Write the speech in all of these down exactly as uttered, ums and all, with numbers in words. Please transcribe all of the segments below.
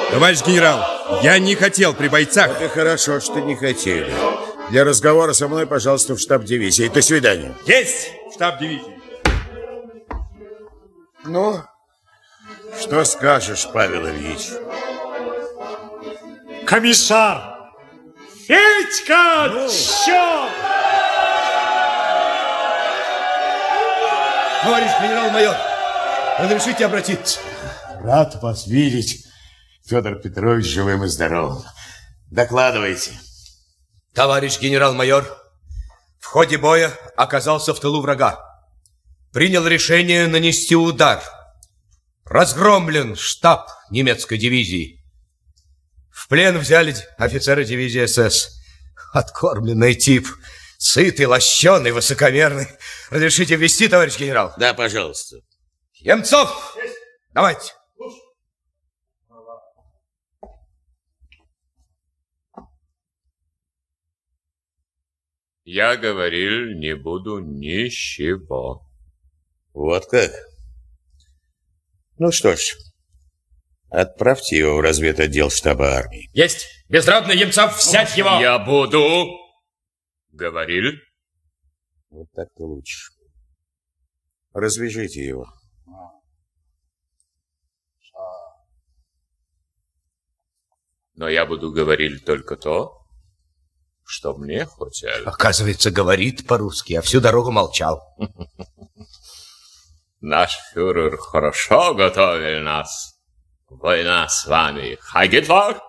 Товарищ генерал, я не хотел при бойцах. Вот и хорошо, что не хотели. Для разговора со мной, пожалуйста, в штаб дивизии. До свидания. Есть штаб дивизии. Ну, что скажешь, Павел Ильич? Комиссар! Федька! Ну. Черт! Товарищ генерал-майор, разрешите обратиться? Рад вас видеть, Федор Петрович, живым и здоровым. Докладывайте. Товарищ генерал-майор, в ходе боя оказался в тылу врага. Принял решение нанести удар. Разгромлен штаб немецкой дивизии. В плен взяли офицеры дивизии СС. Откормленный тип. Сытый, лощеный, высокомерный. Разрешите ввести, товарищ генерал? Да, пожалуйста. Емцов! Есть. Давайте. Я говорил, не буду ничего. Вот как? Ну что ж, отправьте его в разведотдел штаба армии. Есть! Безродный Емцов, взять его! Я буду... Говорил? Вот так-то лучше. Развяжите его. Но я буду говорить только то, что мне хотят. Оказывается, говорит по-русски, а всю дорогу молчал. Наш фюрер хорошо готовил нас. Война с вами. Хай Гитлер!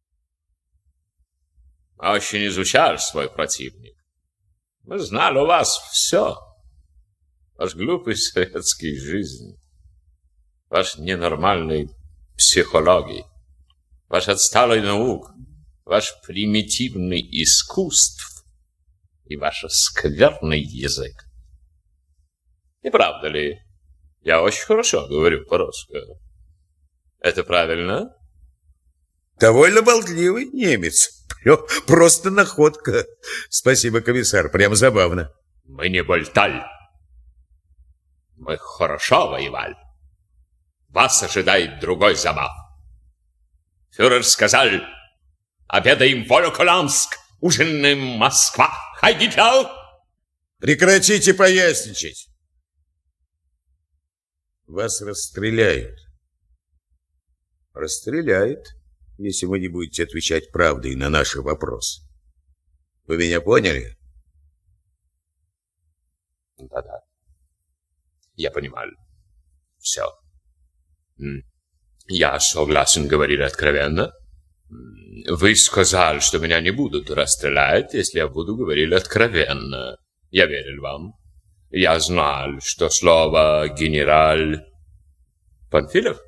Очень изучал свой противник. Мы знали у вас все. Ваш глупый советский жизнь. Ваш ненормальный психологии. Ваш отсталый наук. Ваш примитивный искусств. И ваш скверный язык. Не правда ли? Я очень хорошо говорю по-русски. Это правильно? Довольно болтливый немец. Просто находка. Спасибо, комиссар, прям забавно. Мы не болтали. Мы хорошо воевали. Вас ожидает другой забав. Фюрер сказал, обедаем Волоколамск, ужинаем Москва. Хай Гитлер! Прекратите поясничать. Вас расстреляют. Расстреляют, если вы не будете отвечать правдой на наши вопросы. Вы меня поняли? Да-да. Я понимаю. Все. Я согласен говорить откровенно. Вы сказали, что меня не будут расстрелять, если я буду говорить откровенно. Я верил вам. Я знал, что слово «генераль» Панфилов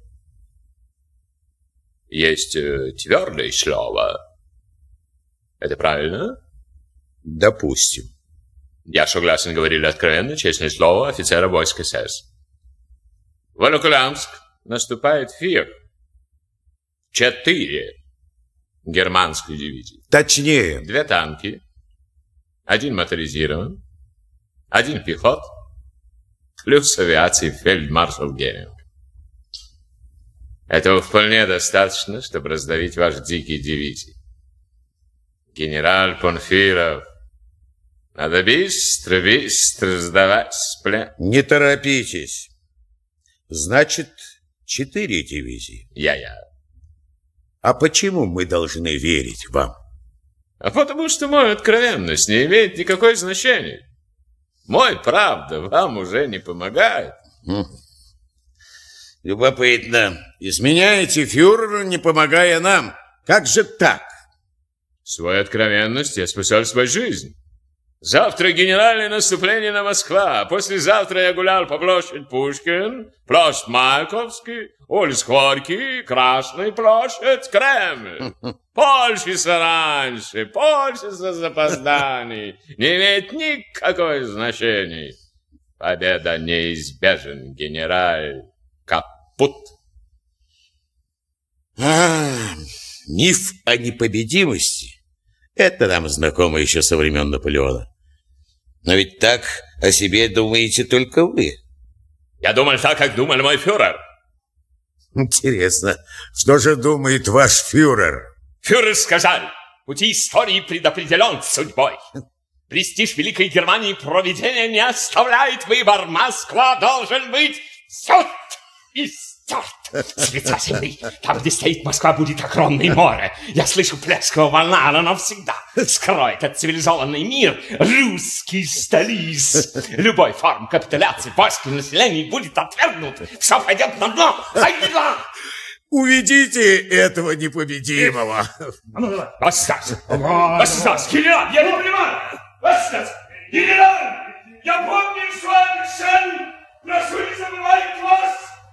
есть твердое слово. Это правильно? Допустим. Я согласен говорить откровенно, честное слово офицера войск СС. В Волоколамск наступает фир. Четыре германские дивизии. Точнее. Две танки. Один моторизирован. Один пехот. Плюс авиации фельдмаршал Геринг. Этого вполне достаточно, чтобы раздавить ваши дикие дивизии. Генерал Панфилов, надо быстро, быстро сдавать с плен. Не торопитесь. Значит, четыре дивизии. Я-я. А почему мы должны верить вам? А потому что моя откровенность не имеет никакой значения. Мой правда вам уже не помогает. Хм. Любопытно. Изменяете фюреру, не помогая нам. Как же так? Свою откровенность я спасал свою жизнь. Завтра генеральное наступление на Москву. Послезавтра я гулял по площади Пушкин, площадь Маяковский, улица Горький, Красная площадь, Кремль. Польщица раньше, польщица запозданий. Не имеет никакого значения. Победа неизбежен, генераль. Капут. А, миф о непобедимости. Это нам знакомо еще со времен Наполеона. Но ведь так о себе думаете только вы. Я думал так, как думал мой фюрер. Интересно, что же думает ваш фюрер? Фюрер сказал, пути истории предопределен судьбой. Престиж Великой Германии провидение не оставляет выбор. Москва должен быть суд и стерт с лица земли. Там, где стоит Москва, будет огромное море. Я слышу плеск его волна, она навсегда скроет от цивилизованный мир русский столиц. Любой форм капитуляции польского населения будет отвергнут. Все пойдет на дно. Айда! Уведите этого непобедимого. Оставь! Оставь! Генерал, я не понимаю! Оставь! Генерал! Я помню свой обещание! Прошу, не забывайте вас!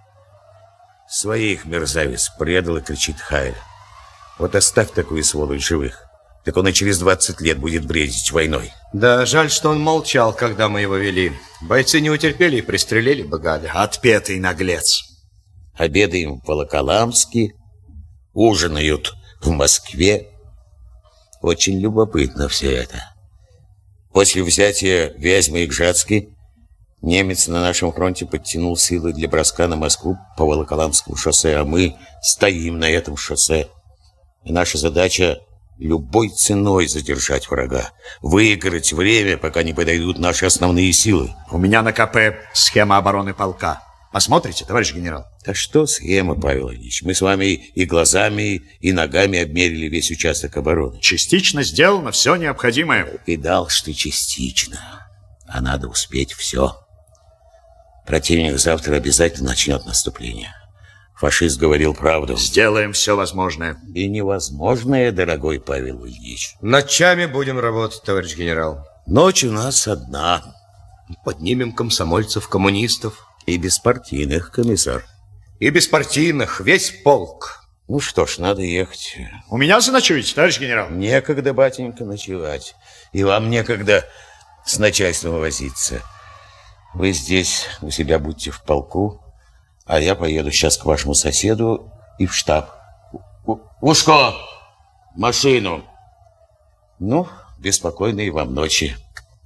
Своих мерзавец предал и кричит Хайль. Вот оставь такую сволочь живых. Так он и через двадцать лет будет бредить войной. Да, жаль, что он молчал, когда мы его вели. Бойцы не утерпели и пристрелили бы гада. Отпетый наглец. Обедаем в Волоколамске, ужинают в Москве. Очень любопытно все это. После взятия Вязьмы и Гжатски немец на нашем фронте подтянул силы для броска на Москву по Волоколамскому шоссе, а мы стоим на этом шоссе. И наша задача любой ценой задержать врага, выиграть время, пока не подойдут наши основные силы. У меня на КП схема обороны полка. Посмотрите, товарищ генерал? Да что схема, Павел Ильич? Мы с вами и глазами, и ногами обмерили весь участок обороны. Частично сделано все необходимое. Видал, что частично. А надо успеть все. Противник завтра обязательно начнет наступление. Фашист говорил правду. Сделаем все возможное. И невозможное, дорогой Павел Ильич. Ночами будем работать, товарищ генерал. Ночь у нас одна. Поднимем комсомольцев, коммунистов. И беспартийных, комиссар. И беспартийных, весь полк. Ну что ж, надо ехать. У меня заночуете, товарищ генерал? Некогда, батенька, ночевать. И вам некогда с начальством возиться. Вы здесь у себя будьте в полку, а я поеду сейчас к вашему соседу и в штаб. Ушко! Машину! Ну, беспокойной вам ночи.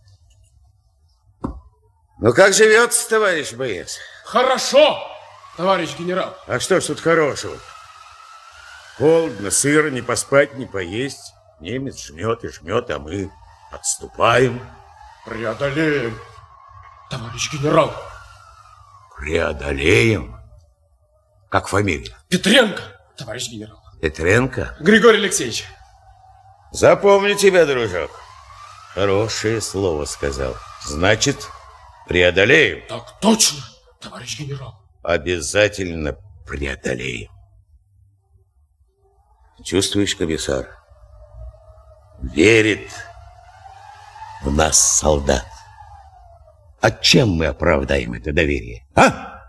Ну, как живется, товарищ боец? Хорошо, товарищ генерал. А что ж тут хорошего? Холодно, сыро, не поспать, не поесть. Немец жмет и жмет, а мы отступаем. Преодолеем, товарищ генерал. Преодолеем? Как фамилия? Петренко, товарищ генерал. Петренко? Григорий Алексеевич. Запомни тебя, дружок. Хорошее слово сказал. Значит, преодолеем. Так точно, товарищ генерал. Обязательно преодолеем. Чувствуешь, комиссар? Верит в нас солдат. А чем мы оправдаем это доверие? А?